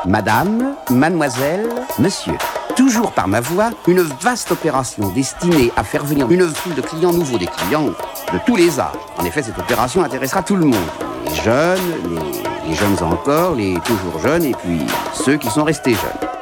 Madame, mademoiselle, monsieur. Toujours par ma voix, une vaste opération destinée à faire venir une foule de clients nouveaux, des clients de tous les âges. En effet, cette opération intéressera tout le monde. Les jeunes, les jeunes encore, les toujours jeunes, et puis ceux qui sont restés jeunes.